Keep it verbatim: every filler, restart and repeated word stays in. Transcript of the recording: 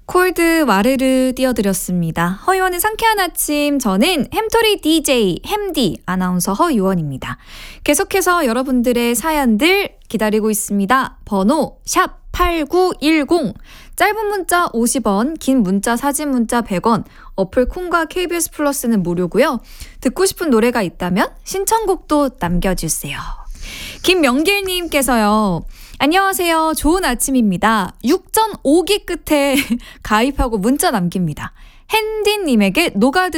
콜드 와르르 띄워드렸습니다. 허유원의 상쾌한 아침, 저는 햄토리 디제이 햄디 아나운서 허유원입니다. 계속해서 여러분들의 사연들 기다리고 있습니다. 번호 샵 팔구일공, 짧은 문자 오십 원, 긴 문자 사진 문자 백 원, 어플 콩과 케이비에스 플러스는 무료고요. 듣고 싶은 노래가 있다면 신청곡도 남겨주세요. 김명길님께서요. 안녕하세요. 좋은 아침입니다. 육전오 기 끝에 가입하고 문자 남깁니다. 핸디님에게 녹아든